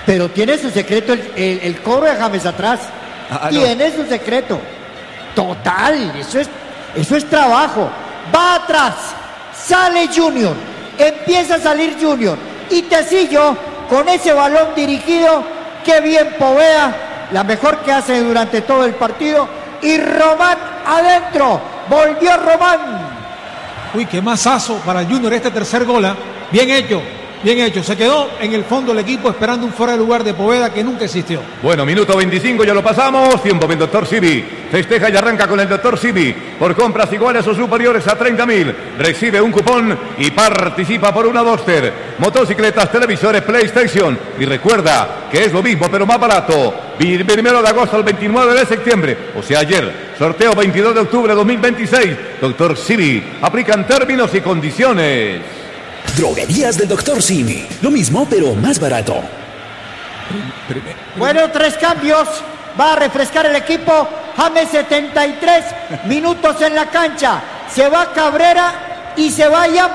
Pero tiene su secreto el cobro de James atrás. Tiene su secreto. Total, eso es trabajo. Va atrás, sale Junior, empieza a salir Junior. Y Tecillo, con ese balón dirigido, qué bien Poveda, la mejor que hace durante todo el partido. Y Román adentro, volvió Román. Uy, qué masazo para Junior este tercer gol. Bien hecho. Se quedó en el fondo el equipo esperando un fuera de lugar de Poveda que nunca existió. Bueno, minuto 25, ya lo pasamos. Tiempo bien, Dr. Sibi. Festeja y arranca con el Dr. Sibi. Por compras iguales o superiores a 30.000. Recibe un cupón y participa por una Duster. Motocicletas, televisores, PlayStation. Y recuerda que es lo mismo, pero más barato. 1 de agosto al 29 de septiembre. O sea, ayer. Sorteo 22 de octubre de 2026. Dr. Sibi. Aplican términos y condiciones. Droguerías del Dr. Simi. Lo mismo, pero más barato. Bueno, 3 cambios. Va a refrescar el equipo. James, 73 minutos en la cancha. Se va Cabrera y se va Ian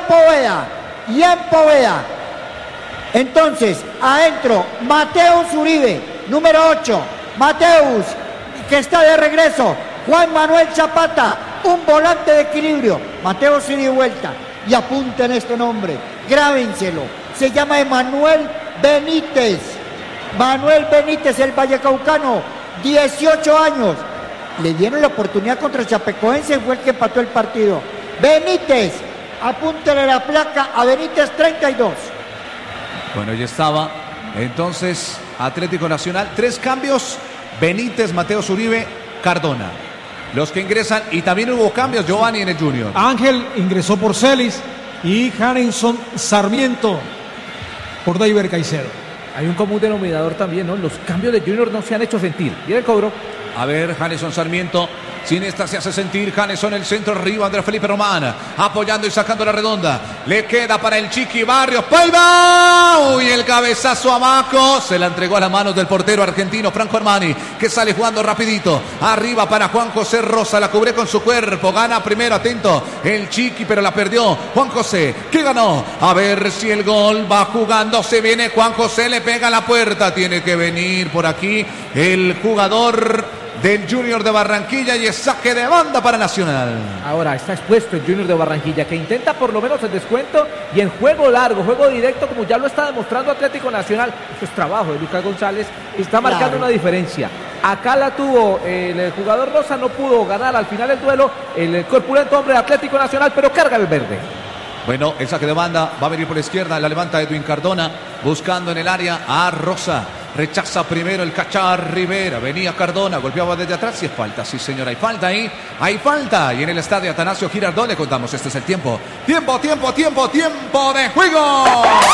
Poveda. Entonces, adentro, Mateus Uribe, número 8. Mateus, que está de regreso. Juan Manuel Zapata, un volante de equilibrio. Mateus ida y vuelta. Y apunten este nombre, grábenselo. Se llama Emanuel Benítez. Manuel Benítez, el vallecaucano, 18 años. Le dieron la oportunidad contra Chapecoense y fue el que empató el partido. Benítez, apúntele la placa a Benítez, 32. Bueno, ya estaba. Entonces, Atlético Nacional, 3 cambios. Benítez, Mateus Uribe, Cardona. Los que ingresan, y también hubo cambios, Giovanni, en el Junior. Ángel ingresó por Celis y Harrison Sarmiento por David Caicedo. Hay un común denominador también, ¿no? Los cambios de Junior no se han hecho sentir. Mira el cobro. A ver, Harrison Sarmiento. Sin esta se hace sentir. Harrison, el centro arriba, Andrés Felipe Román. Apoyando y sacando la redonda. Le queda para el Chiqui Barrios. ¡Paiva! Uy, el cabezazo a Maco. Se la entregó a las manos del portero argentino Franco Armani, que sale jugando rapidito. Arriba para Juan José Rosa. La cubre con su cuerpo. Gana primero, atento, el Chiqui, pero la perdió Juan José. ¿Qué ganó? A ver si el gol va jugando. Se viene Juan José. Le pega a la puerta. Tiene que venir por aquí el jugador del Junior de Barranquilla y es saque de banda para Nacional. Ahora está expuesto el Junior de Barranquilla, que intenta por lo menos el descuento y en juego largo, juego directo, como ya lo está demostrando Atlético Nacional. Eso es trabajo de Lucas González, está marcando una diferencia. Acá la tuvo el jugador Rosa, no pudo ganar al final el duelo el corpulento hombre de Atlético Nacional, pero carga el verde. Bueno, el saque de banda va a venir por la izquierda, la levanta Edwin Cardona, buscando en el área a Rosa. Rechaza primero el Cachar Rivera. Venía Cardona, golpeaba desde atrás y es falta. Sí, señor, hay falta ahí. Hay falta. Y en el estadio Atanasio Girardot le contamos. Este es el tiempo. Tiempo de juego.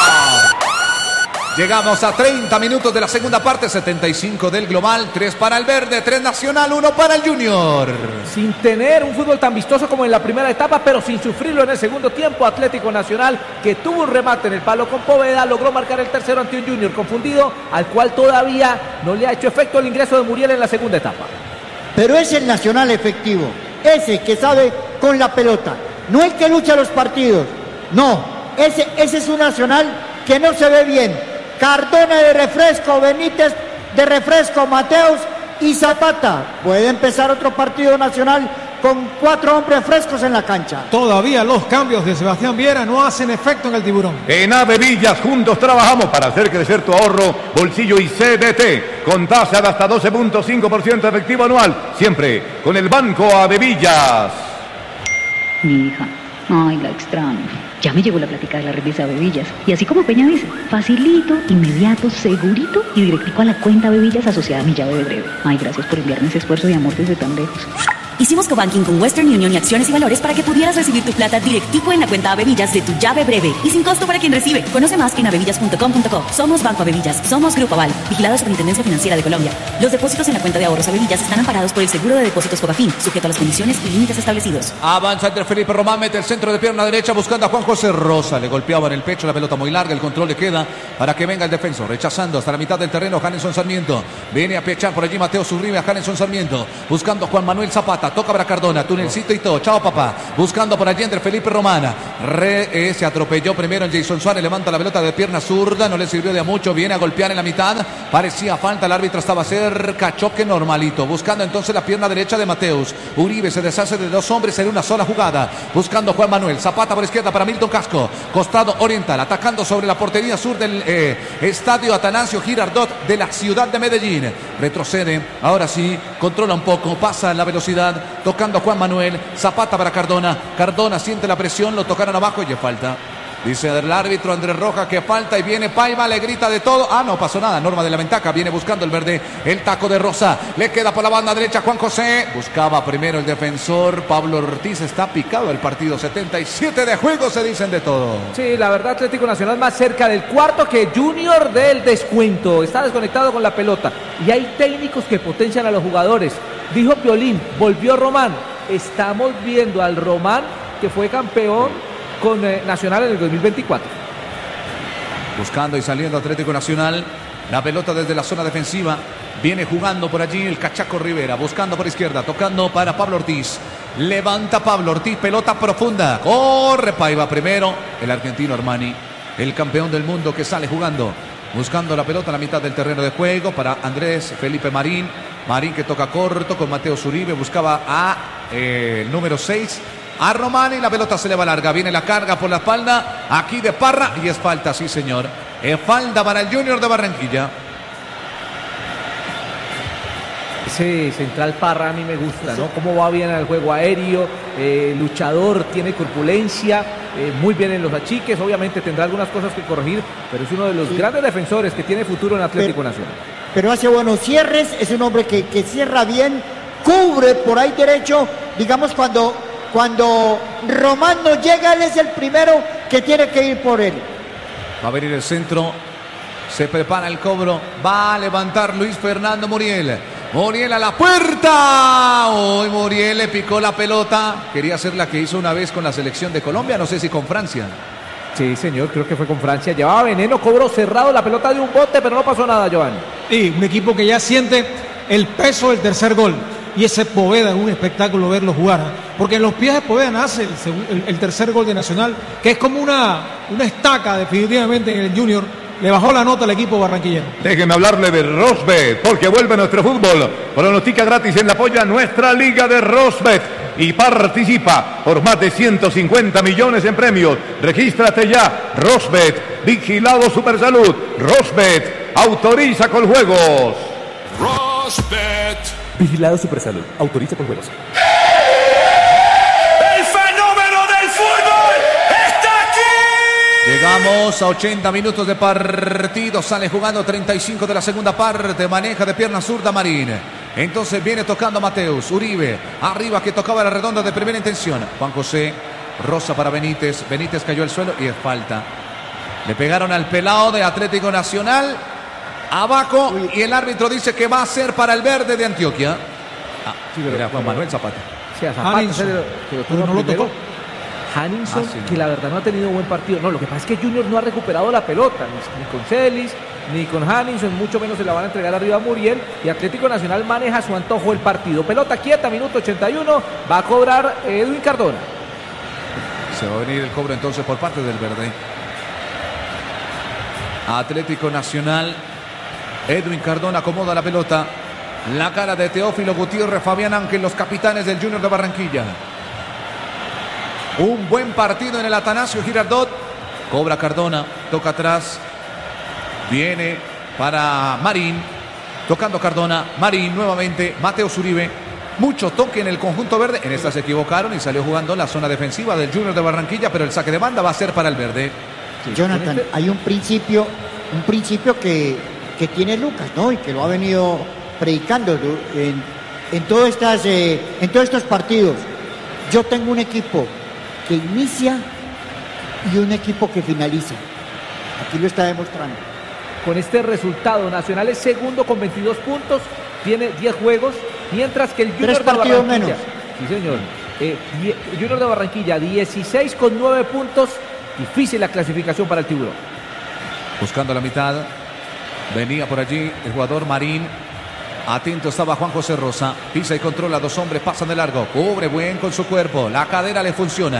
Llegamos a 30 minutos de la segunda parte. 75 del global. 3 para el verde, 3 Nacional, 1 para el Junior. Sin tener un fútbol tan vistoso como en la primera etapa, pero sin sufrirlo en el segundo tiempo, Atlético Nacional, que tuvo un remate en el palo con Poveda, logró marcar el tercero ante un Junior confundido, al cual todavía no le ha hecho efecto el ingreso de Muriel en la segunda etapa. Pero es el Nacional efectivo, ese que sabe con la pelota, no el que lucha los partidos. No, ese es un Nacional que no se ve bien. Cardona de refresco, Benítez de refresco, Mateus y Zapata. Puede empezar otro partido Nacional con 4 hombres frescos en la cancha. Todavía los cambios de Sebastián Viera no hacen efecto en el Tiburón. En Ave Villas juntos trabajamos para hacer crecer tu ahorro, bolsillo y CDT. Con tasa de hasta 12.5% efectivo anual. Siempre con el Banco Ave Villas. Mi hija, ay, la extraño. Ya me llegó la plática de la red de Bevillas. Y así como Peña dice, facilito, inmediato, segurito y directico a la cuenta Bevillas asociada a mi llave de breve. Ay, gracias por enviarme ese esfuerzo de amor desde tan lejos. Hicimos cobanking con Western Union y Acciones y Valores para que pudieras recibir tu plata directico en la cuenta Avevillas de tu llave breve y sin costo para quien recibe. Conoce más en avevillas.com.co. Somos Banco Avevillas, somos Grupo Aval, vigilado Superintendencia Financiera de Colombia. Los depósitos en la cuenta de ahorros Avevillas están amparados por el seguro de depósitos Fogafín, sujeto a las condiciones y límites establecidos. Avanza entre Felipe Román, mete el centro de pierna derecha buscando a Juan José Rosa. Le golpeaba en el pecho, la pelota muy larga, el control le queda para que venga el defensor. Rechazando hasta la mitad del terreno Harrison Sarmiento. Viene a pechar por allí Mateus Uribe a Harrison Sarmiento. Buscando a Juan Manuel Zapata, toca para Cardona. Tunelcito y todo, chao papá, buscando por allí entre Felipe Romana, Se atropelló primero en Jason Suárez, levanta la pelota de pierna zurda, no le sirvió de mucho, viene a golpear en la mitad, parecía falta, el árbitro estaba cerca, choque normalito, buscando entonces la pierna derecha de Mateus. Uribe se deshace de dos hombres en una sola jugada, buscando Juan Manuel, Zapata por izquierda para Milton Casco, costado oriental, atacando sobre la portería sur del estadio Atanasio Girardot de la ciudad de Medellín. Retrocede, ahora sí, controla un poco, pasa la velocidad, tocando a Juan Manuel, Zapata para Cardona, Cardona siente la presión, lo tocaron abajo y falta. Dice el árbitro Andrés Rojas que falta y viene Paiva, le grita de todo. No pasó nada, Norma de la Ventaca, viene buscando el verde, el taco de Rosa, le queda por la banda derecha Juan José, buscaba primero el defensor, Pablo Ortiz, está picado el partido, 77 de juego, se dicen de todo. Sí, la verdad Atlético Nacional más cerca del cuarto que Junior del descuento, está desconectado con la pelota y hay técnicos que potencian a los jugadores. Dijo Piolín, volvió Román, estamos viendo al Román que fue campeón con Nacional en el 2024. Buscando y saliendo Atlético Nacional, la pelota desde la zona defensiva, viene jugando por allí el Cachaco Rivera, buscando por izquierda, tocando para Pablo Ortiz, levanta Pablo Ortiz, pelota profunda, corre Paiva primero, el argentino Armani, el campeón del mundo que sale jugando, buscando la pelota a la mitad del terreno de juego para Andrés Felipe Marín, Marín que toca corto con Mateo Zuribe, buscaba a el número 6, a Román y la pelota se le va larga. Viene la carga por la espalda aquí de Parra y es falta, sí señor. Es falta para el Junior de Barranquilla. Ese central Parra a mí me gusta, ¿no? Cómo va bien al juego aéreo, luchador, tiene corpulencia, muy bien en los achiques. Obviamente tendrá algunas cosas que corregir, pero es uno de los grandes defensores que tiene futuro en Atlético Nacional. Pero hace buenos cierres, es un hombre que cierra bien, cubre por ahí derecho, digamos cuando Román no llega, él es el primero que tiene que ir por él. Va a venir el centro, se prepara el cobro, va a levantar Luis Fernando Muriel. Muriel a la puerta. Hoy Muriel le picó la pelota. Quería hacer la que hizo una vez con la selección de Colombia, no sé si con Francia. Sí, señor, creo que fue con Francia. Llevaba veneno, cobro cerrado, la pelota de un bote, pero no pasó nada, Joan. Sí, un equipo que ya siente el peso del tercer gol. Y ese Poveda es un espectáculo verlo jugar, porque en los pies de Poveda nace el tercer gol de Nacional, que es como una estaca definitivamente en el Junior. Le bajó la nota al equipo barranquillero. Déjeme hablarle de Rosbet, porque vuelve nuestro fútbol. Pronostica gratis en la polla nuestra liga de Rosbet y participa por más de 150 millones en premios. Regístrate ya. Rosbet, vigilado Supersalud. Rosbet, autoriza con juegos. Rosbet. Vigilado Supersalud. Autoriza con juegos. ¡El fenómeno del fútbol está aquí! Llegamos a 80 minutos de partido. Sale jugando 35 de la segunda parte. Maneja de pierna zurda Marín. Entonces viene tocando Mateus. Uribe. Arriba que tocaba la redonda de primera intención. Juan José. Rosa para Benítez. Benítez cayó al suelo y es falta. Le pegaron al pelado de Atlético Nacional. Abajo, y el árbitro dice que va a ser para el verde de Antioquia. Sí, era Juan Manuel Zapata. Sí, a Zapata no lo tocó. Hanninson, que la verdad no ha tenido un buen partido. No, lo que pasa es que Junior no ha recuperado la pelota, ni con Celis, ni con Hanninson, mucho menos se la van a entregar arriba a Muriel. Y Atlético Nacional maneja a su antojo el partido. Pelota quieta, minuto 81, va a cobrar Edwin Cardona. Se va a venir el cobro entonces por parte del verde. Atlético Nacional. Edwin Cardona acomoda la pelota. La cara de Teófilo Gutiérrez, Fabián Ángel, los capitanes del Junior de Barranquilla. Un buen partido en el Atanasio Girardot. Cobra Cardona, toca atrás. Viene para Marín. Tocando Cardona, Marín nuevamente, Mateo Zuribe. Mucho toque en el conjunto verde. En esta se equivocaron y salió jugando la zona defensiva del Junior de Barranquilla, pero el saque de banda va a ser para el verde. Sí, Jonathan, hay un principio que tiene Lucas, ¿no? Y que lo ha venido predicando en todos estos partidos. Yo tengo un equipo que inicia y un equipo que finaliza. Aquí lo está demostrando. Con este resultado, Nacional es segundo con 22 puntos, tiene 10 juegos, mientras que el Junior de Barranquilla, menos. Sí, señor. Junior de Barranquilla, 16 con 9 puntos. Difícil la clasificación para el Tiburón. Buscando la mitad. Venía por allí el jugador Marín. Atento estaba Juan José Rosa. Pisa y controla, dos hombres pasan de largo. Cubre bien con su cuerpo. La cadera le funciona.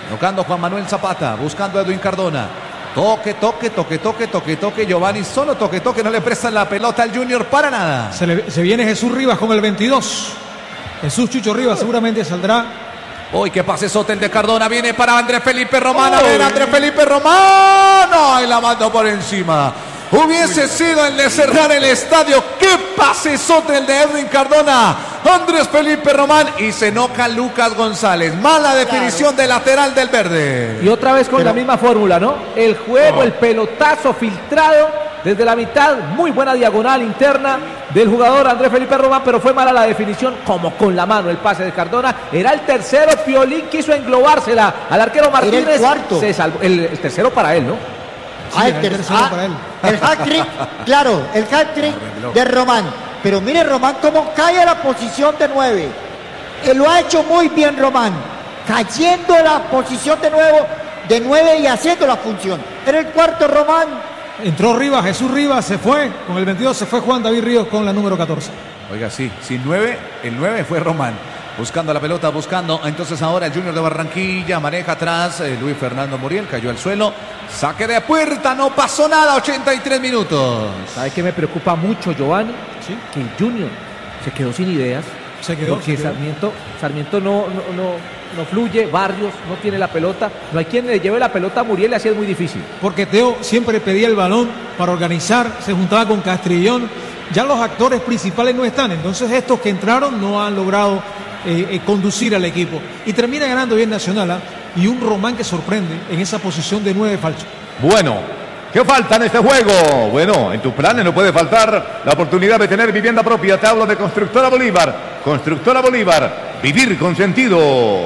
Tocando Juan Manuel Zapata, buscando a Edwin Cardona. Toque. Giovanni solo toque. No le prestan la pelota al Junior para nada. Se viene Jesús Rivas con el 22. Jesús Chucho Rivas seguramente saldrá. Uy, qué pase sote el de Cardona. Viene para Andrés Felipe Román. A ver, Andrés Felipe Román. ¡Ay, la mandó por encima! Hubiese sido el de cerrar el estadio. ¡Qué pasesote el de Edwin Cardona! Andrés Felipe Román y se enoja Lucas González. Mala definición de lateral del verde. Y otra vez con la misma fórmula, ¿no? El juego, el pelotazo filtrado desde la mitad. Muy buena diagonal interna del jugador Andrés Felipe Román, pero fue mala la definición, como con la mano el pase de Cardona. Era el tercero. Piolín quiso englovársela al arquero Martínez. Era el cuarto. Se salvó. El tercero para él, ¿no? El hat-trick, claro, el hat-trick de Román. Pero mire Román cómo cae a la posición de 9. Lo ha hecho muy bien Román, cayendo a la posición de 9 y haciendo la función. Era el cuarto Román. Entró Rivas, Jesús Rivas se fue, con el 22 se fue Juan David Ríos con la número 14. Oiga, sí, sin 9, el 9 fue Román. Buscando la pelota, entonces ahora el Junior de Barranquilla, maneja atrás, Luis Fernando Muriel, cayó al suelo, saque de puerta, no pasó nada, 83 minutos. ¿Sabe qué me preocupa mucho, Giovanni? ¿Sí? Que el Junior se quedó sin ideas. Porque Sarmiento no fluye, Barrios no tiene la pelota, no hay quien le lleve la pelota a Muriel, así es muy difícil. Porque Teo siempre pedía el balón para organizar, se juntaba con Castrillón, ya los actores principales no están, entonces estos que entraron no han logrado conducir al equipo y termina ganando bien Nacional, y un Román que sorprende en esa posición de 9 falso. Bueno, ¿qué falta en este juego? Bueno, en tus planes no puede faltar la oportunidad de tener vivienda propia. Te hablo de Constructora Bolívar. Constructora Bolívar, vivir con sentido.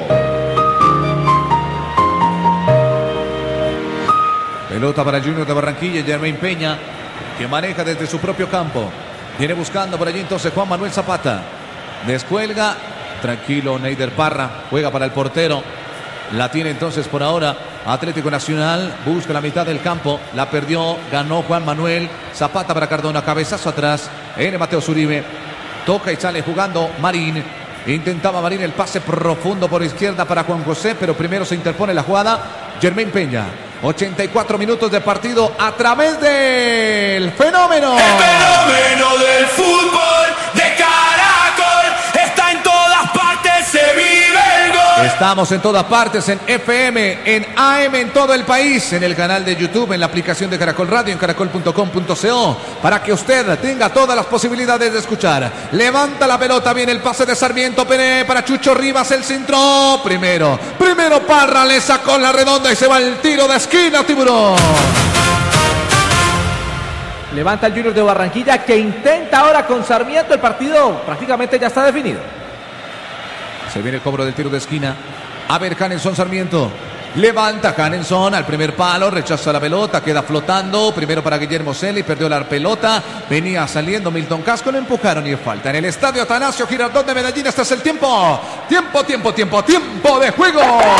Pelota para el Junior de Barranquilla, Jermaine Peña, que maneja desde su propio campo. Viene buscando por allí entonces Juan Manuel Zapata. Descuelga. Tranquilo, Neider Parra, juega para el portero. La tiene entonces por ahora Atlético Nacional, busca la mitad del campo, la perdió, ganó Juan Manuel. Zapata para Cardona, cabezazo atrás, Mateo Zuribe, toca y sale jugando Marín. Intentaba Marín el pase profundo por izquierda para Juan José, pero primero se interpone la jugada Jermaine Peña. 84 minutos de partido a través del fenómeno. El fenómeno del fútbol de Caracol está en todas partes, se vive el gol. Estamos en todas partes, en FM, en AM, en todo el país, en el canal de YouTube, en la aplicación de Caracol Radio, en caracol.com.co, para que usted tenga todas las posibilidades de escuchar. Levanta la pelota, viene el pase de Sarmiento para Chucho Rivas, el centro. Primero Parra le sacó la redonda y se va el tiro de esquina, Tiburón. Levanta el Junior de Barranquilla, que intenta ahora con Sarmiento. El partido prácticamente ya está definido. Se viene el cobro del tiro de esquina. A ver, Canelson Sarmiento. Levanta Canelson al primer palo, rechaza la pelota, queda flotando. Primero para Guillermo Celi, perdió la pelota. Venía saliendo Milton Casco, lo empujaron y es falta. En el estadio Atanasio Girardot de Medellín, este es el tiempo. Tiempo de juego.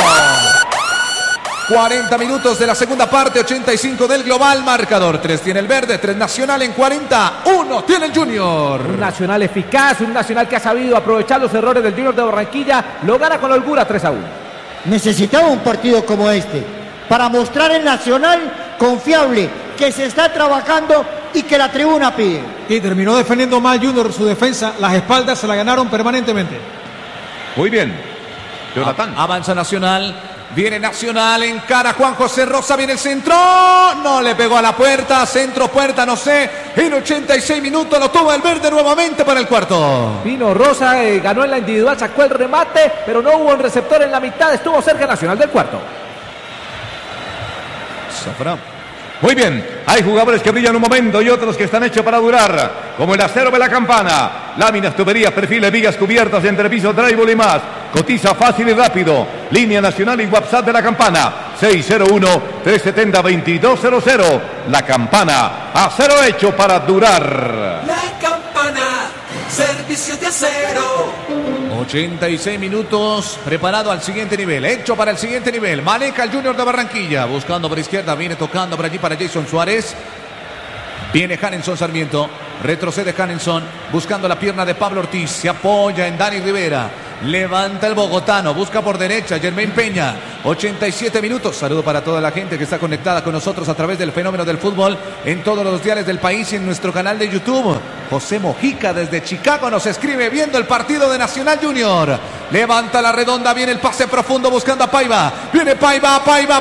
40 minutos de la segunda parte, 85 del global. Marcador 3 tiene el verde, 3 Nacional en 40, 1 tiene el Junior. Un Nacional eficaz, un Nacional que ha sabido aprovechar los errores del Junior de Barranquilla. Lo gana con holgura 3-1. Necesitaba un partido como este para mostrar el Nacional confiable, que se está trabajando y que la tribuna pide. Y terminó defendiendo mal Junior su defensa, las espaldas se la ganaron permanentemente. Muy bien, Jonathan. Avanza Nacional. Viene Nacional, encara Juan José Rosa, viene el centro, no le pegó a la puerta, centro, puerta, no sé, en 86 minutos lo tuvo el verde nuevamente para el cuarto. Pino Rosa ganó en la individual, sacó el remate, pero no hubo un receptor en la mitad, estuvo cerca Nacional del cuarto. Zafra. Muy bien, hay jugadores que brillan un momento y otros que están hechos para durar, como el acero de la Campana, láminas, tuberías, perfiles, vigas cubiertas, entrepisos, drywall y más. Cotiza fácil y rápido. Línea nacional y WhatsApp de la Campana, 601-370-2200. La Campana, acero hecho para durar. La Campana, servicio de acero. 86 minutos, preparado al siguiente nivel, hecho para el siguiente nivel. Maneja el Junior de Barranquilla, buscando por izquierda, viene tocando por allí para Jason Suárez. Viene Canelson Sarmiento, retrocede Canelson, buscando la pierna de Pablo Ortiz, se apoya en Dani Rivera. Levanta el bogotano, busca por derecha Jermain Peña. 87 minutos. Saludo para toda la gente que está conectada con nosotros a través del fenómeno del fútbol en todos los diarios del país y en nuestro canal de YouTube. José Mojica desde Chicago nos escribe viendo el partido de Nacional Junior. Levanta la redonda, viene el pase profundo buscando a Paiva. Viene Paiva.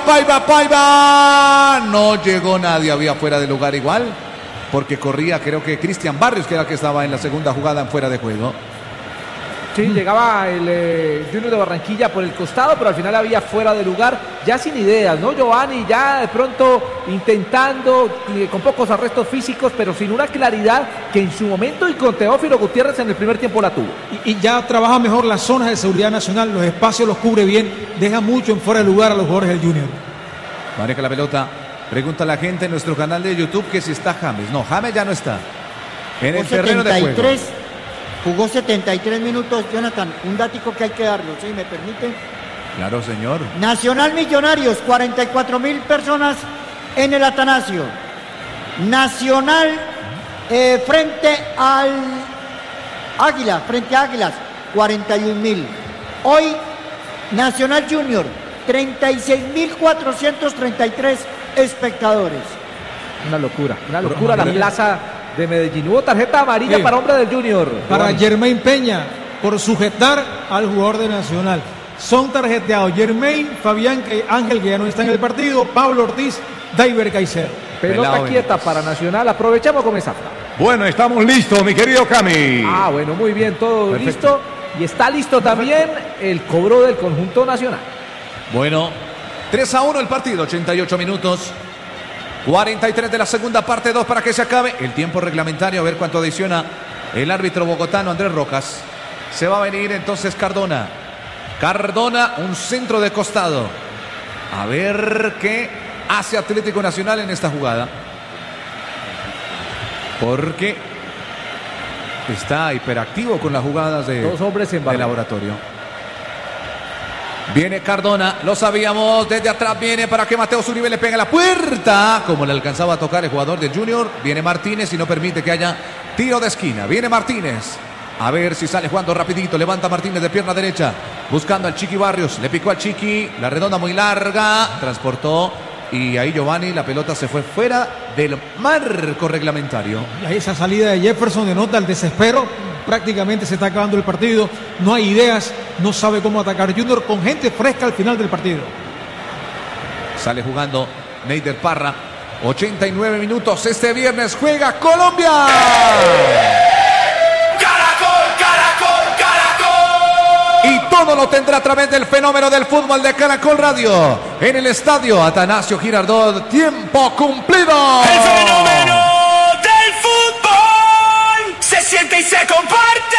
No llegó nadie, había fuera de lugar igual. Porque corría, creo que Cristian Barrios, que era el que estaba en la segunda jugada en fuera de juego. Sí, llegaba el Junior de Barranquilla por el costado, pero al final había fuera de lugar, ya sin ideas, ¿no, Giovanni? Ya de pronto intentando, con pocos arrestos físicos, pero sin una claridad que en su momento y con Teófilo Gutiérrez en el primer tiempo la tuvo. Y ya trabaja mejor las zonas de seguridad nacional, los espacios los cubre bien, deja mucho en fuera de lugar a los jugadores del Junior. Maneja la pelota, pregunta a la gente en nuestro canal de YouTube que si está James. No, James ya no está en el terreno de juego. Jugó 73 minutos, Jonathan. Un dático que hay que darlo, ¿sí? ¿Me permite? Claro, señor. Nacional Millonarios, 44.000 personas en el Atanasio. Nacional frente al Águila, frente a Águilas, 41.000. Hoy, Nacional Junior, 36.433 espectadores. Una locura la plaza de Medellín. Hubo tarjeta amarilla para hombre del Junior. Para Jermain Peña, por sujetar al jugador de Nacional. Son tarjeteados Jermain, Fabián Ángel, que ya no está en el partido, Pablo Ortiz, Daiber Caicedo. Pelota quieta para Nacional. Aprovechamos con esa. Bueno, estamos listos, mi querido Cami. Bueno, muy bien, todo listo. Y está listo también el cobro del conjunto nacional. Bueno, 3-1 el partido, 88 minutos. 43 de la segunda parte, 2 para que se acabe el tiempo reglamentario. A ver cuánto adiciona el árbitro bogotano Andrés Rocas. Se va a venir entonces Cardona, un centro de costado. A ver qué hace Atlético Nacional en esta jugada, porque está hiperactivo con las jugadas de dos hombres en laboratorio. Viene Cardona, lo sabíamos, desde atrás viene para que Mateo Zuribe le pegue la puerta, como le alcanzaba a tocar el jugador del Junior. Viene Martínez y no permite que haya tiro de esquina. Viene Martínez, a ver si sale jugando rapidito. Levanta Martínez de pierna derecha, buscando al Chiqui Barrios. Le picó al Chiqui, la redonda muy larga, transportó. Y ahí Giovanni, la pelota se fue fuera del marco reglamentario. Y ahí esa salida de Jefferson denota el desespero. Prácticamente se está acabando el partido. No hay ideas, no sabe cómo atacar Junior con gente fresca al final del partido. Sale jugando Neider Parra. 89 minutos. Este viernes juega Colombia. Y todo lo tendrá a través del fenómeno del fútbol de Caracol Radio. En el estadio Atanasio Girardot, tiempo cumplido. El fenómeno del fútbol se siente y se comparte.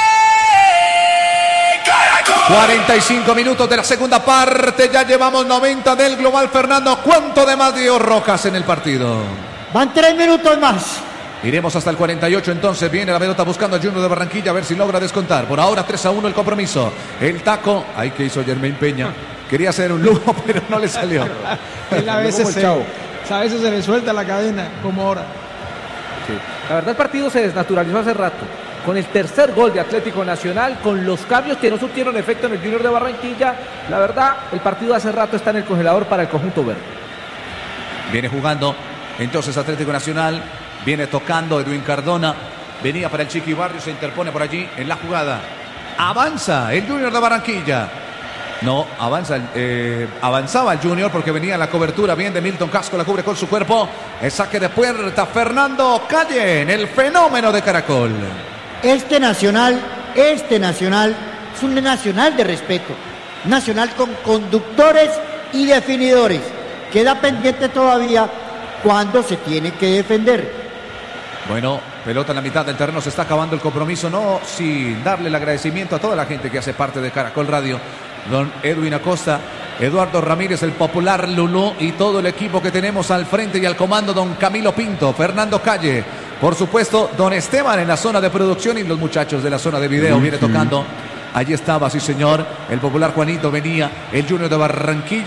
Caracol. 45 minutos de la segunda parte. Ya llevamos 90 del global. Fernando, ¿cuánto de más dio Rojas en el partido? Van 3 minutos más. Iremos hasta el 48, entonces viene la pelota buscando a Junior de Barranquilla a ver si logra descontar. Por ahora 3-1 el compromiso. El taco, ahí que hizo Jermain Peña. Quería hacer un lujo, pero no le salió. Él a veces se le suelta la cadena, como ahora. Sí. La verdad el partido se desnaturalizó hace rato. Con el tercer gol de Atlético Nacional, con los cambios que no surtieron efecto en el Junior de Barranquilla, la verdad el partido hace rato está en el congelador para el conjunto verde. Viene jugando entonces Atlético Nacional. Viene tocando Edwin Cardona. Venía para el Chiqui Barrios. Se interpone por allí en la jugada. Avanza el Junior de Barranquilla. No, avanzaba el Junior porque venía la cobertura bien de Milton Casco. La cubre con su cuerpo. El saque de puerta. Fernando Calle en el fenómeno de Caracol. Este Nacional es un Nacional de respeto. Nacional con conductores y definidores. Queda pendiente todavía cuando se tiene que defender. Bueno, pelota en la mitad del terreno, se está acabando el compromiso, no sin darle el agradecimiento a toda la gente que hace parte de Caracol Radio, don Edwin Acosta, Eduardo Ramírez, el popular Lulú y todo el equipo que tenemos al frente y al comando, don Camilo Pinto, Fernando Calle, por supuesto, don Esteban en la zona de producción y los muchachos de la zona de video, viene tocando. Allí estaba, sí señor, el popular Juanito venía, el Junior de Barranquilla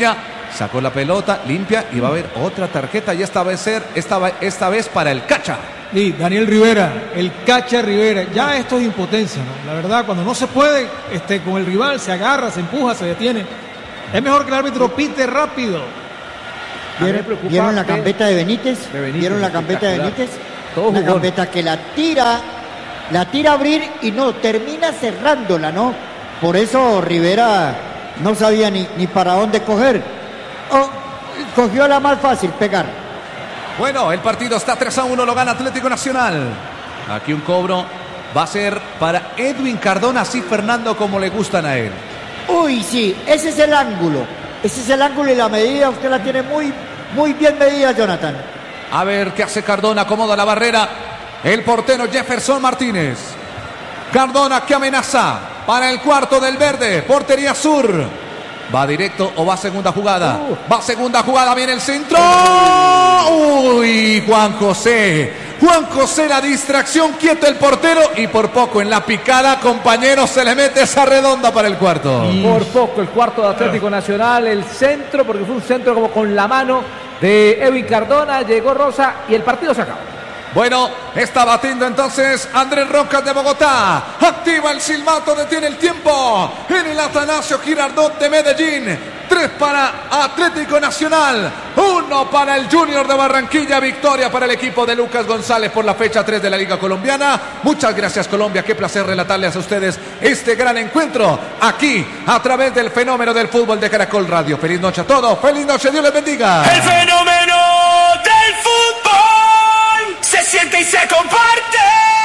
Sacó la pelota, limpia y va a haber otra tarjeta y esta vez para el Cacha. Sí, Daniel Rivera, el Cacha Rivera. Ya esto es impotencia, ¿no? La verdad, cuando no se puede con el rival, se agarra, se empuja, se detiene. Es mejor que el árbitro pite rápido. ¿Vieron la gambeta de Benítez? ¿Vieron la gambeta de Benítez? Una gambeta que la tira a abrir y no, termina cerrándola, ¿no? Por eso Rivera no sabía ni para dónde coger. Cogió la más fácil, pegar. Bueno, el partido está 3-1, lo gana Atlético Nacional. Aquí un cobro va a ser para Edwin Cardona, así Fernando como le gustan a él. Uy, sí, ese es el ángulo. Ese es el ángulo y la medida, usted la tiene muy, muy bien medida, Jonathan. A ver qué hace Cardona, acomoda la barrera. El portero Jefferson Martínez. Cardona que amenaza para el cuarto del verde, portería sur. ¿Va directo o va segunda jugada? Va segunda jugada, viene el centro. Uy, Juan José, la distracción, quieto el portero y por poco en la picada, compañero, se le mete esa redonda para el cuarto. Por poco el cuarto de Atlético Nacional, el centro, porque fue un centro como con la mano de Edwin Cardona, llegó Rosa y el partido se acabó. Bueno, está batiendo entonces Andrés Rojas de Bogotá. Activa el silbato, detiene el tiempo en el Atanasio Girardot de Medellín. 3 para Atlético Nacional, 1 para el Junior de Barranquilla. Victoria para el equipo de Lucas González por la fecha 3 de la Liga Colombiana. Muchas gracias, Colombia. Qué placer relatarles a ustedes este gran encuentro aquí a través del fenómeno del fútbol de Caracol Radio. Feliz noche a todos. Feliz noche. Dios les bendiga. El fenómeno del fútbol se siente y se comparte.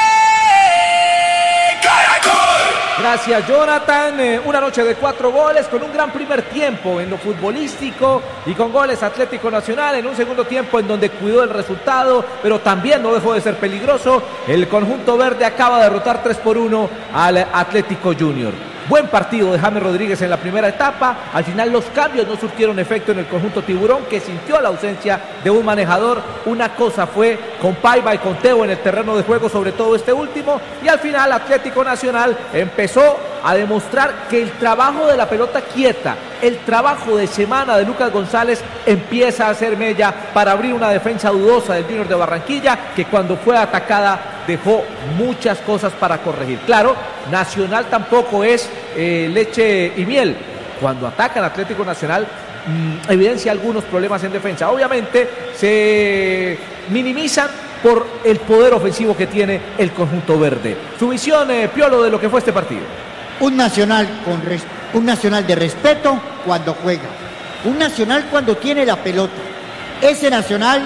Caracol. Gracias, Jonathan. Una noche de 4 goles con un gran primer tiempo en lo futbolístico y con goles Atlético Nacional en un segundo tiempo en donde cuidó el resultado, pero también no dejó de ser peligroso. El conjunto verde acaba de derrotar 3-1 al Atlético Junior. Buen partido de James Rodríguez en la primera etapa. Al final los cambios no surtieron efecto en el conjunto tiburón, que sintió la ausencia de un manejador. Una cosa fue con Paiva y con Teo en el terreno de juego, sobre todo este último. Y al final Atlético Nacional empezó a demostrar que el trabajo de la pelota quieta, el trabajo de semana de Lucas González empieza a hacer mella para abrir una defensa dudosa del Junior de Barranquilla, que cuando fue atacada dejó muchas cosas para corregir. Claro, Nacional tampoco es leche y miel. Cuando atacan Atlético Nacional evidencia algunos problemas en defensa. Obviamente se minimizan por el poder ofensivo que tiene el conjunto verde. Su visión, Piolo, de lo que fue este partido. Un Nacional de respeto cuando juega. Un Nacional cuando tiene la pelota. Ese Nacional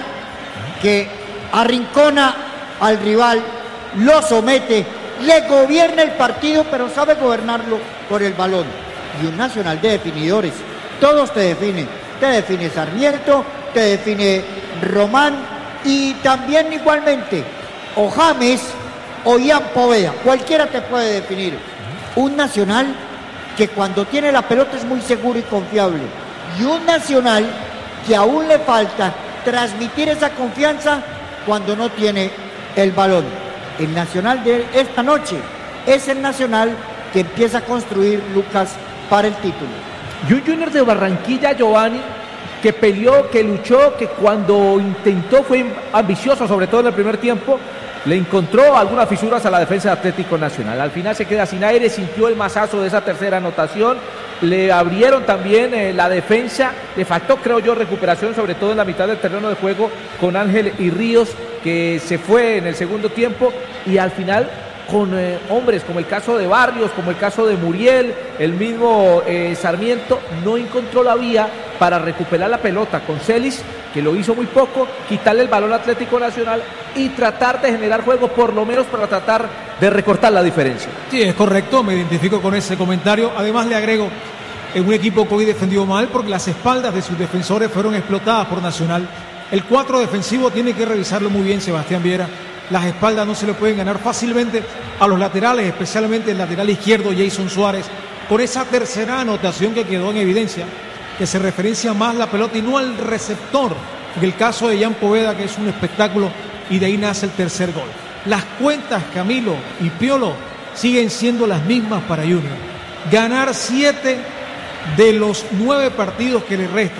que arrincona al rival, lo somete, le gobierna el partido, pero sabe gobernarlo por el balón. Y un Nacional de definidores. Todos te definen. Te define Sarmiento, te define Román y también igualmente o James o Ian Poveda. Cualquiera te puede definir. Un Nacional que cuando tiene la pelota es muy seguro y confiable. Y un Nacional que aún le falta transmitir esa confianza cuando no tiene el balón. El Nacional de esta noche es el Nacional que empieza a construir Lucas para el título. Y un Junior de Barranquilla, Giovanni, que peleó, que luchó, que cuando intentó fue ambicioso, sobre todo en el primer tiempo, le encontró algunas fisuras a la defensa de Atlético Nacional. Al final se queda sin aire, sintió el mazazo de esa tercera anotación. Le abrieron también la defensa. Le faltó, creo yo, recuperación, sobre todo en la mitad del terreno de juego, con Ángel y Ríos, que se fue en el segundo tiempo. Y al final, con hombres como el caso de Barrios, como el caso de Muriel, el mismo Sarmiento, no encontró la vía para recuperar la pelota. Con Celis, que lo hizo muy poco, quitarle el balón a Atlético Nacional y tratar de generar juego, por lo menos para tratar de recortar la diferencia. Sí, es correcto, me identifico con ese comentario. Además le agrego, en un equipo que hoy defendió mal porque las espaldas de sus defensores fueron explotadas por Nacional. El cuadro defensivo tiene que revisarlo muy bien, Sebastián Viera. Las espaldas no se le pueden ganar fácilmente a los laterales, especialmente el lateral izquierdo Jason Suárez, con esa tercera anotación que quedó en evidencia, que se referencia más la pelota y no al receptor. En el caso de Ian Poveda, que es un espectáculo, y de ahí nace el tercer gol. Las cuentas, Camilo y Piolo, siguen siendo las mismas para Junior. Ganar 7 de los 9 partidos que le restan.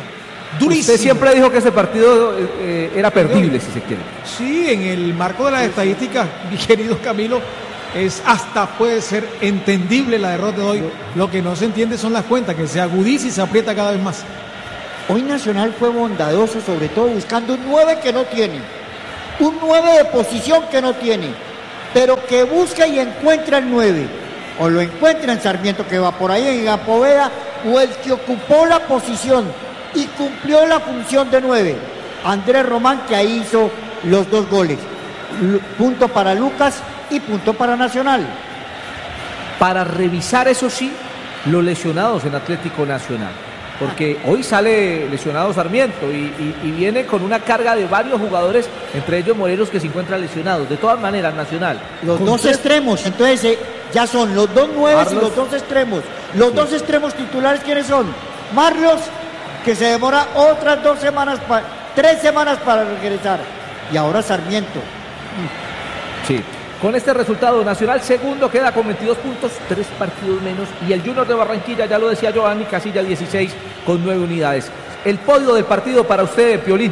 durísimo. Usted siempre dijo que ese partido era perdible, si se quiere. Sí, en el marco de las estadísticas, mi querido Camilo, puede ser entendible la derrota de hoy. Lo que no se entiende son las cuentas, que se agudiza y se aprieta cada vez más. Hoy Nacional fue bondadoso, sobre todo buscando un 9 que no tiene, un 9 de posición que no tiene, pero que busca y encuentra el 9. O lo encuentra en Sarmiento, que va por ahí en Poveda, o el que ocupó la posición y cumplió la función de 9, Andrés Román, que ahí hizo los 2 goles. Punto para Lucas y punto para Nacional. Para revisar, eso sí, los lesionados en Atlético Nacional. Porque hoy sale lesionado Sarmiento y viene con una carga de varios jugadores, entre ellos Morelos, que se encuentran lesionados. De todas maneras, Nacional. Los 2 extremos, entonces ya son los 2 9 y los 2 extremos. Los 2 extremos titulares, ¿quiénes son? Marlos, que se demora otras 3 semanas para regresar. Y ahora Sarmiento. Sí. Con este resultado, Nacional segundo queda con 22 puntos, 3 partidos menos. Y el Junior de Barranquilla, ya lo decía Giovanni, casilla 16 con 9 unidades. El podio del partido para usted, Piolín.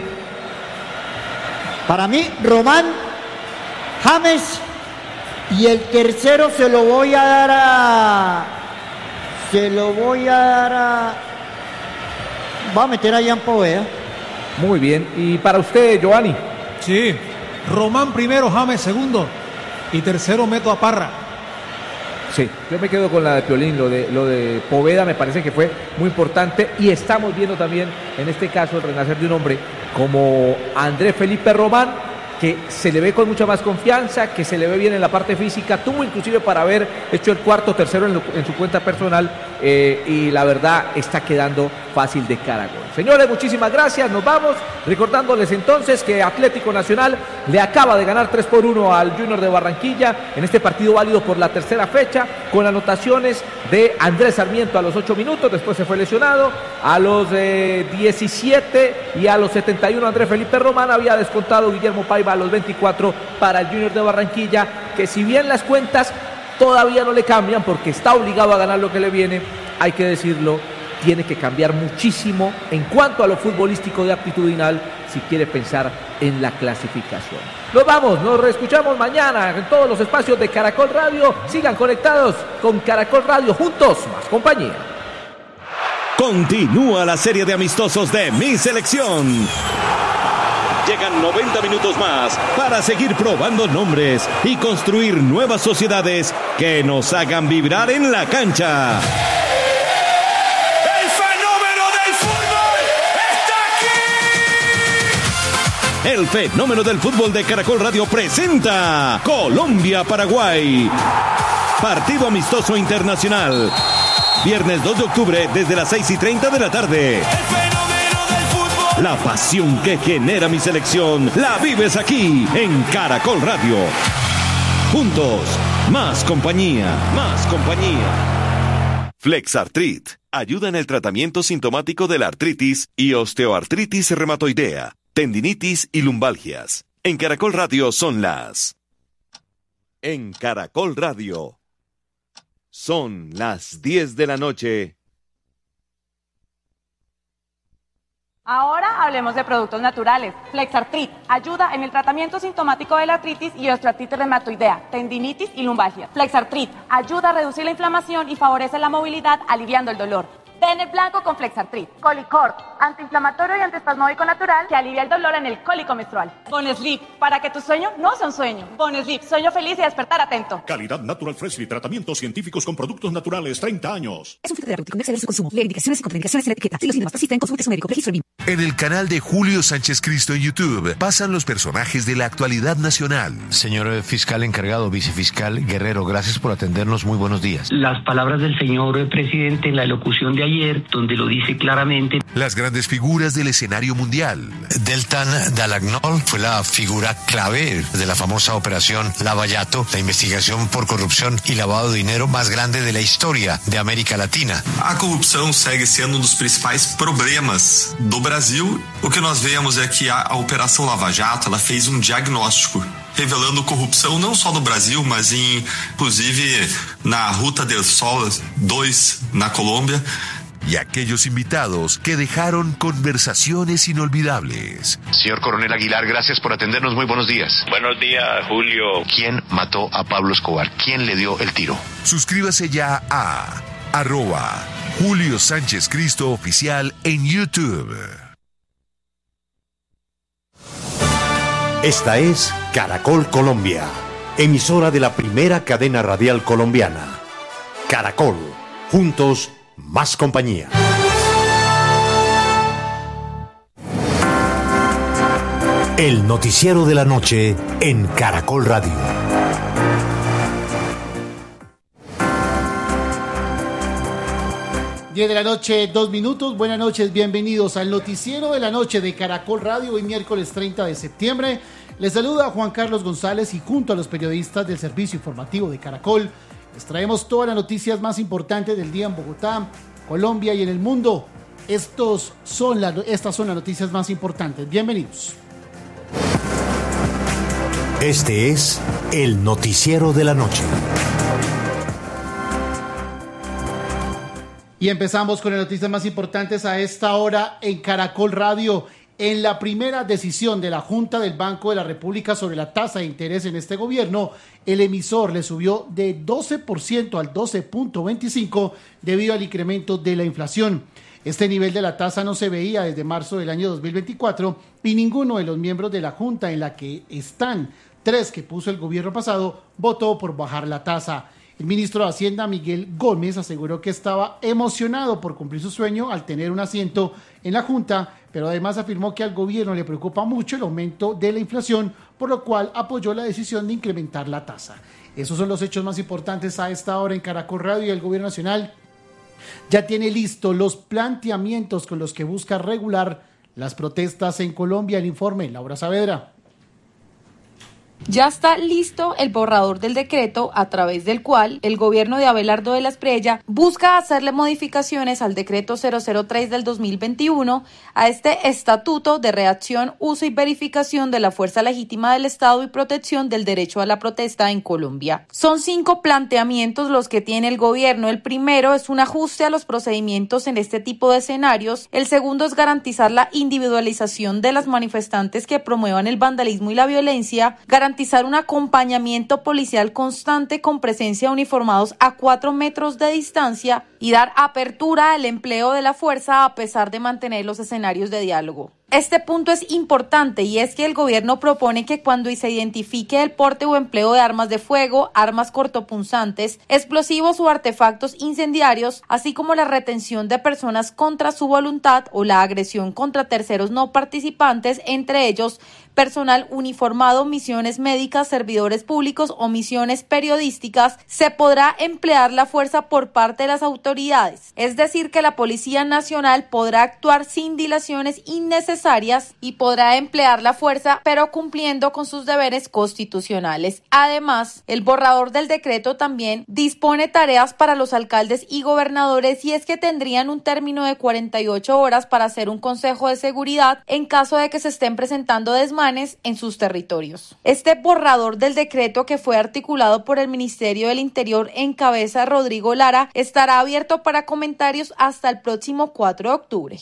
Para mí, Román, James, y el tercero se lo voy a dar va a meter a Jan Poveda. Muy bien. ¿Y para usted, Giovanni? Sí, Román primero, James segundo. Y tercero meto a Parra. Sí, yo me quedo con la de Piolín. Lo de Poveda me parece que fue muy importante. Y estamos viendo también, en este caso, el renacer de un hombre como Andrés Felipe Román, que se le ve con mucha más confianza, que se le ve bien en la parte física. Tuvo inclusive para haber hecho el tercero en su cuenta personal. Y la verdad está quedando fácil de cara a gol. Señores, muchísimas gracias, nos vamos, recordándoles entonces que Atlético Nacional le acaba de ganar 3-1 al Junior de Barranquilla en este partido válido por la tercera fecha, con anotaciones de Andrés Sarmiento a los 8 minutos, después se fue lesionado, a los 17 y a los 71 Andrés Felipe Román, había descontado Guillermo Paiva a los 24 para el Junior de Barranquilla, que si bien las cuentas todavía no le cambian porque está obligado a ganar lo que le viene, hay que decirlo, tiene que cambiar muchísimo en cuanto a lo futbolístico de aptitudinal si quiere pensar en la clasificación. Nos vamos, nos reescuchamos mañana en todos los espacios de Caracol Radio. Sigan conectados con Caracol Radio, juntos, más compañía. Continúa la serie de amistosos de Mi Selección. Llegan 90 minutos más para seguir probando nombres y construir nuevas sociedades que nos hagan vibrar en la cancha. ¡El fenómeno del fútbol está aquí! El fenómeno del fútbol de Caracol Radio presenta Colombia-Paraguay. Partido amistoso internacional. Viernes 2 de octubre desde las 6:30 de la tarde. La pasión que genera Mi Selección la vives aquí en Caracol Radio. Juntos, más compañía, más compañía. Flexartrit ayuda en el tratamiento sintomático de la artritis y osteoartritis reumatoidea, tendinitis y lumbalgias. En Caracol Radio son las... En Caracol Radio son las 10 de la noche. Ahora hablemos de productos naturales. Flexartrit ayuda en el tratamiento sintomático de la artritis y osteoartritis reumatoidea, tendinitis y lumbalgia. Flexartrit ayuda a reducir la inflamación y favorece la movilidad, aliviando el dolor. Den el blanco con Flexartrit. Colicort, antiinflamatorio y antiespasmódico natural que alivia el dolor en el cólico menstrual. Bonesleep, para que tu sueño no sea un sueño. Bonesleep, sueño feliz y despertar atento. Calidad Natural Freshly, tratamientos científicos con productos naturales, 30 años. Es un filtro terapéutico, no exceder su consumo. Lee indicaciones y contraindicaciones en la etiqueta. Si los síntomas persisten, consulte a su médico. Registro el mismo. En el canal de Julio Sánchez Cristo en YouTube pasan los personajes de la actualidad nacional. Señor fiscal encargado, vicefiscal Guerrero, gracias por atendernos. Muy buenos días. Las palabras del señor presidente en la elocución de ayer, donde lo dice claramente. Las grandes figuras del escenario mundial. Deltan Dalagnol fue la figura clave de la famosa operación Lava Jato, la investigación por corrupción y lavado de dinero más grande de la historia de América Latina. A corrupção segue sendo dos principais problemas do Brasil. O que nós vemos é que a Operação Lava Jato, ela fez diagnóstico revelando corrupção não só no Brasil, mas inclusive na Ruta del Sol 2 na Colômbia. y aquellos invitados que dejaron conversaciones inolvidables. Señor Coronel Aguilar, gracias por atendernos. Muy buenos días. Buenos días, Julio. ¿Quién mató a Pablo Escobar? ¿Quién le dio el tiro? Suscríbase ya a @Julio Sánchez Cristo Oficial en YouTube. Esta es Caracol Colombia, emisora de la primera cadena radial colombiana. Caracol, juntos, más compañía. El noticiero de la noche en Caracol Radio. Diez de la noche, 2 minutos. Buenas noches, bienvenidos al noticiero de la noche de Caracol Radio. Hoy miércoles 30 de septiembre. Les saluda Juan Carlos González y junto a los periodistas del servicio informativo de Caracol les traemos todas las noticias más importantes del día en Bogotá, Colombia y en el mundo. Estas son las noticias más importantes. Bienvenidos. Este es el noticiero de la noche. Y empezamos con las noticias más importantes a esta hora en Caracol Radio. En la primera decisión de la Junta del Banco de la República sobre la tasa de interés en este gobierno, el emisor le subió de 12% al 12.25% debido al incremento de la inflación. Este nivel de la tasa no se veía desde marzo del año 2024 y ninguno de los miembros de la Junta, en la que están 3 que puso el gobierno pasado, votó por bajar la tasa. El ministro de Hacienda, Miguel Gómez, aseguró que estaba emocionado por cumplir su sueño al tener un asiento en la Junta, pero además afirmó que al gobierno le preocupa mucho el aumento de la inflación, por lo cual apoyó la decisión de incrementar la tasa. Esos son los hechos más importantes a esta hora en Caracol Radio. Y el gobierno nacional ya tiene listos los planteamientos con los que busca regular las protestas en Colombia. El informe, Laura Saavedra. Ya está listo el borrador del decreto a través del cual el gobierno de Abelardo de la Espriella busca hacerle modificaciones al decreto 003 del 2021, a este estatuto de reacción, uso y verificación de la fuerza legítima del Estado y protección del derecho a la protesta en Colombia. Son 5 planteamientos los que tiene el gobierno. El primero es un ajuste a los procedimientos en este tipo de escenarios. El segundo es garantizar la individualización de las manifestantes que promuevan el vandalismo y la violencia, garantizar un acompañamiento policial constante con presencia de uniformados a 4 metros de distancia y dar apertura al empleo de la fuerza a pesar de mantener los escenarios de diálogo. Este punto es importante y es que el gobierno propone que cuando se identifique el porte o empleo de armas de fuego, armas cortopunzantes, explosivos o artefactos incendiarios, así como la retención de personas contra su voluntad o la agresión contra terceros no participantes, entre ellos personal uniformado, misiones médicas, servidores públicos o misiones periodísticas, se podrá emplear la fuerza por parte de las autoridades. Es decir, que la Policía Nacional podrá actuar sin dilaciones innecesarias y podrá emplear la fuerza, pero cumpliendo con sus deberes constitucionales. Además, el borrador del decreto también dispone tareas para los alcaldes y gobernadores, y es que tendrían un término de 48 horas para hacer un consejo de seguridad en caso de que se estén presentando desmanes en sus territorios. Este borrador del decreto, que fue articulado por el Ministerio del Interior en cabeza de Rodrigo Lara, estará abierto para comentarios hasta el próximo 4 de octubre.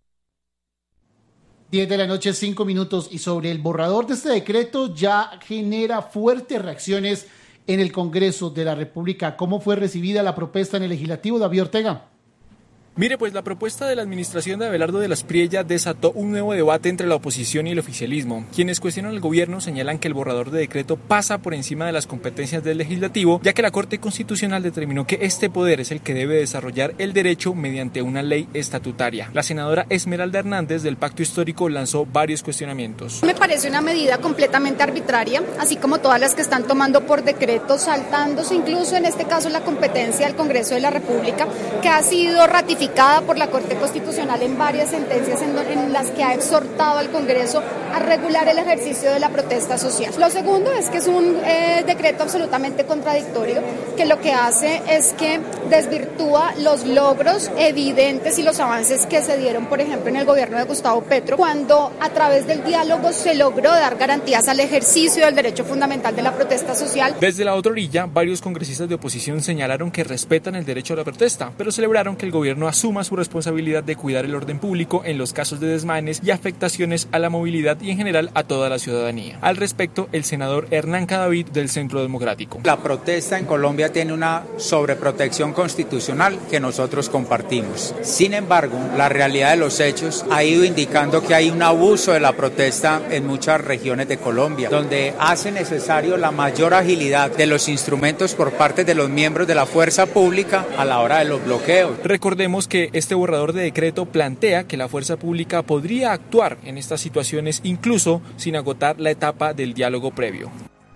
10 de la noche, 5 minutos. Y sobre el borrador de este decreto ya genera fuertes reacciones en el Congreso de la República. ¿Cómo fue recibida la propuesta en el Legislativo, David Ortega? Mire, pues la propuesta de la administración de Abelardo de la Espriella desató un nuevo debate entre la oposición y el oficialismo. Quienes cuestionan al gobierno señalan que el borrador de decreto pasa por encima de las competencias del legislativo, ya que la Corte Constitucional determinó que este poder es el que debe desarrollar el derecho mediante una ley estatutaria. La senadora Esmeralda Hernández del Pacto Histórico lanzó varios cuestionamientos. Me parece una medida completamente arbitraria, así como todas las que están tomando por decreto, saltándose incluso en este caso la competencia del Congreso de la República, que ha sido ratificada por la Corte Constitucional en varias sentencias en las que ha exhortado al Congreso a regular el ejercicio de la protesta social. Lo segundo es que es un decreto absolutamente contradictorio, que lo que hace es que desvirtúa los logros evidentes y los avances que se dieron, por ejemplo, en el gobierno de Gustavo Petro, cuando a través del diálogo se logró dar garantías al ejercicio del derecho fundamental de la protesta social. Desde la otra orilla, varios congresistas de oposición señalaron que respetan el derecho a la protesta, pero celebraron que el gobierno asuma su responsabilidad de cuidar el orden público en los casos de desmanes y afectaciones a la movilidad y en general a toda la ciudadanía. Al respecto, el senador Hernán Cadavid del Centro Democrático. La protesta en Colombia tiene una sobreprotección constitucional que nosotros compartimos. Sin embargo, la realidad de los hechos ha ido indicando que hay un abuso de la protesta en muchas regiones de Colombia, donde hace necesario la mayor agilidad de los instrumentos por parte de los miembros de la fuerza pública a la hora de los bloqueos. Recordemos que este borrador de decreto plantea que la fuerza pública podría actuar en estas situaciones incluso sin agotar la etapa del diálogo previo.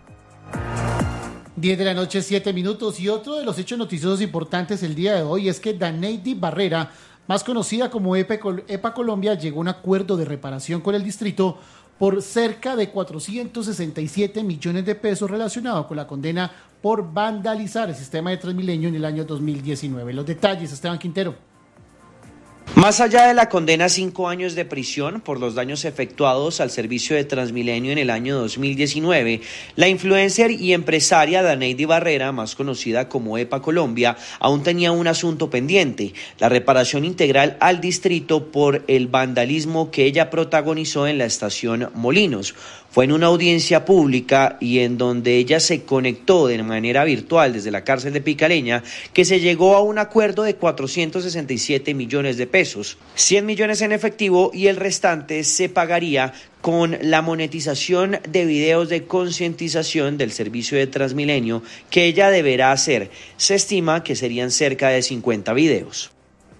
10 de la noche, 7 minutos, y otro de los hechos noticiosos importantes el día de hoy es que Daneidy Barrera, más conocida como EPA Colombia, llegó a un acuerdo de reparación con el distrito por cerca de 467 millones de pesos relacionado con la condena por vandalizar el sistema de Transmilenio en el año 2019. Los detalles, Esteban Quintero. Más allá de la condena a 5 años de prisión por los daños efectuados al servicio de Transmilenio en el año 2019, la influencer y empresaria Daneidy Barrera, más conocida como EPA Colombia, aún tenía un asunto pendiente: la reparación integral al distrito por el vandalismo que ella protagonizó en la estación Molinos. Fue en una audiencia pública y en donde ella se conectó de manera virtual desde la cárcel de Picaleña que se llegó a un acuerdo de 467 millones de pesos, 100 millones en efectivo y el restante se pagaría con la monetización de videos de concientización del servicio de Transmilenio que ella deberá hacer. Se estima que serían cerca de 50 videos.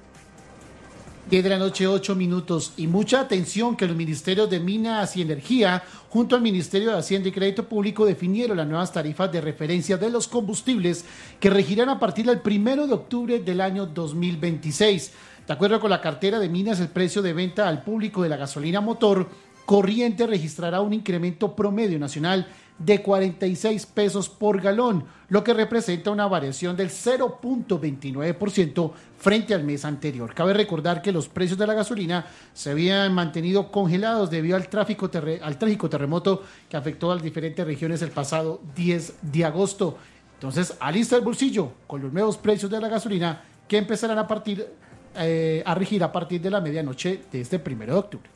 10 de la noche, 8 minutos, y mucha atención que los ministerios de Minas y Energía junto al Ministerio de Hacienda y Crédito Público definieron las nuevas tarifas de referencia de los combustibles que regirán a partir del 1 de octubre del año 2026. De acuerdo con la cartera de Minas, el precio de venta al público de la gasolina motor corriente registrará un incremento promedio nacional de 46 pesos por galón, lo que representa una variación del 0.29% frente al mes anterior. Cabe recordar que los precios de la gasolina se habían mantenido congelados debido al trágico terremoto que afectó a las diferentes regiones el pasado 10 de agosto. Entonces, alista el bolsillo con los nuevos precios de la gasolina que empezarán a regir a partir de la medianoche de este 1 de octubre.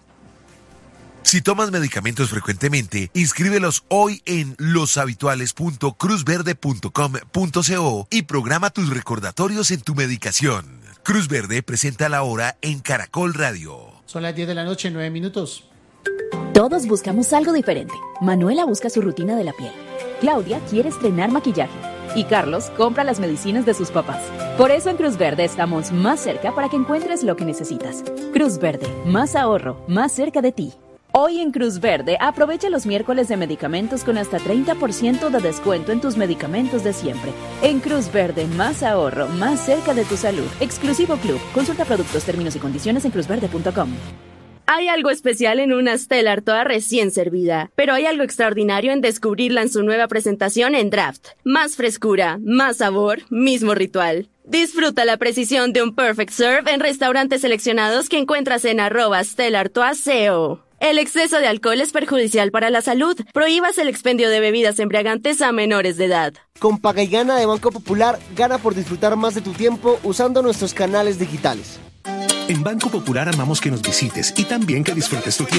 Si tomas medicamentos frecuentemente, inscríbelos hoy en loshabituales.cruzverde.com.co y programa tus recordatorios en tu medicación. Cruz Verde presenta la hora en Caracol Radio. Son las 10 de la noche, 9 minutos. Todos buscamos algo diferente. Manuela busca su rutina de la piel. Claudia quiere estrenar maquillaje. Y Carlos compra las medicinas de sus papás. Por eso en Cruz Verde estamos más cerca para que encuentres lo que necesitas. Cruz Verde, más ahorro, más cerca de ti. Hoy en Cruz Verde, aprovecha los miércoles de medicamentos con hasta 30% de descuento en tus medicamentos de siempre. En Cruz Verde, más ahorro, más cerca de tu salud. Exclusivo Club. Consulta productos, términos y condiciones en cruzverde.com. Hay algo especial en una Stella Artois recién servida, pero hay algo extraordinario en descubrirla en su nueva presentación en Draft. Más frescura, más sabor, mismo ritual. Disfruta la precisión de un Perfect Serve en restaurantes seleccionados que encuentras en @StellaArtois.co. El exceso de alcohol es perjudicial para la salud. Prohíbas el expendio de bebidas embriagantes a menores de edad. Con Paga y Gana de Banco Popular, gana por disfrutar más de tu tiempo usando nuestros canales digitales. En Banco Popular amamos que nos visites y también que disfrutes tu tiempo.